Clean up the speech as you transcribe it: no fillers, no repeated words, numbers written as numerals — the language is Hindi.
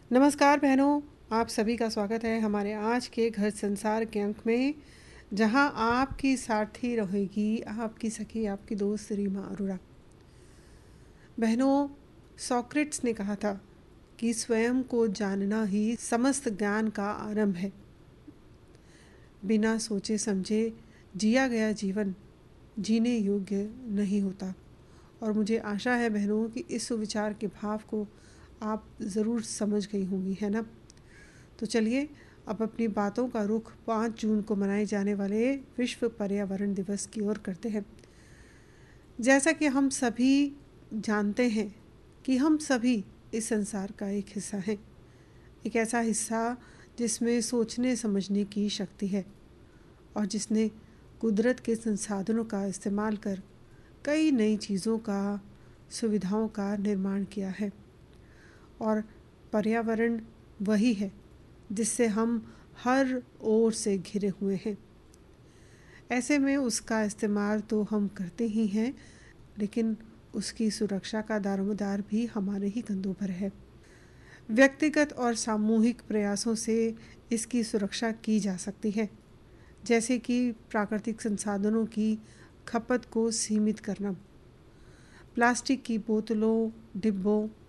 नमस्कार बहनों, आप सभी का स्वागत है हमारे आज के घर संसार के अंक में, जहां आपकी साथी रहेगी आपकी सखी, आपकी दोस्त रीमा अरोड़ा। बहनों, सोक्रेट्स ने कहा था कि स्वयं को जानना ही समस्त ज्ञान का आरंभ है। बिना सोचे समझे जिया गया जीवन जीने योग्य नहीं होता। और मुझे आशा है बहनों कि इस सुविचार के भाव को आप ज़रूर समझ गई होंगी, है ना। तो चलिए अब अपनी बातों का रुख 5 जून को मनाए जाने वाले विश्व पर्यावरण दिवस की ओर करते हैं। जैसा कि हम सभी जानते हैं कि हम सभी इस संसार का एक हिस्सा हैं, एक ऐसा हिस्सा जिसमें सोचने समझने की शक्ति है और जिसने कुदरत के संसाधनों का इस्तेमाल कर कई नई चीज़ों का, सुविधाओं का निर्माण किया है। और पर्यावरण वही है जिससे हम हर ओर से घिरे हुए हैं। ऐसे में उसका इस्तेमाल तो हम करते ही हैं, लेकिन उसकी सुरक्षा का दारोमदार भी हमारे ही कंधों पर है। व्यक्तिगत और सामूहिक प्रयासों से इसकी सुरक्षा की जा सकती है, जैसे कि प्राकृतिक संसाधनों की खपत को सीमित करना, प्लास्टिक की बोतलों, डिब्बों